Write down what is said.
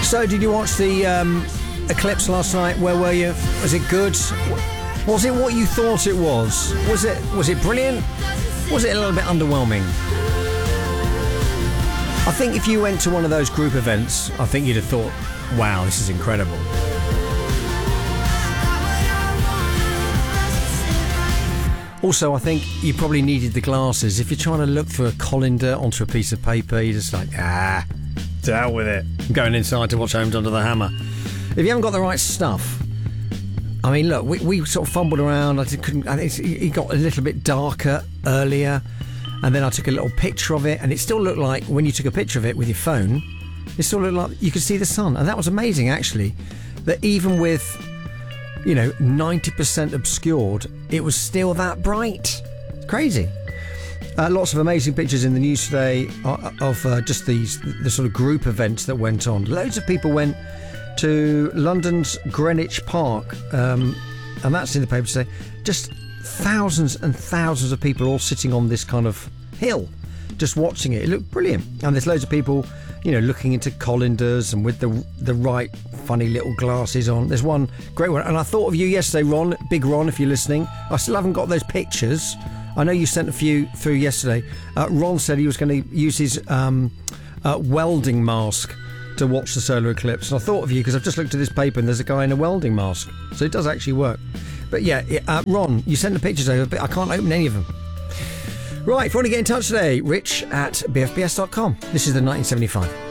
So, did you watch the eclipse last night? Where were you? Was it good? Was it what you thought it was? Was it brilliant? Was it a little bit underwhelming? I think if you went to one of those group events, I think you'd have thought, wow, this is incredible. Also, I think you probably needed the glasses. If you're trying to look through a colander onto a piece of paper, you're just like, to hell with it. I'm going inside to watch Homes Under the Hammer. If you haven't got the right stuff, I mean, look, we sort of fumbled around. I think it got a little bit darker earlier, and then I took a little picture of it, and it still looked like, when you took a picture of it with your phone, it still looked like you could see the sun. And that was amazing, actually, that even with, 90% obscured, it was still that bright. It's crazy. Lots of amazing pictures in the news today of just the sort of group events that went on. Loads of people went to London's Greenwich Park, and that's in the paper today. Just thousands and thousands of people all sitting on this kind of hill, just watching it. It looked brilliant. And there's loads of people, looking into colanders and with the right funny little glasses on. There's one great one, and I thought of you yesterday, Ron, Big Ron, if you're listening. I still haven't got those pictures. I know you sent a few through yesterday. Ron said he was going to use his welding mask to watch the solar eclipse. And I thought of you because I've just looked at this paper and there's a guy in a welding mask. So it does actually work. But yeah, Ron, you sent the pictures over, but I can't open any of them. Right, if you want to get in touch today, rich@bfbs.com. This is the 1975.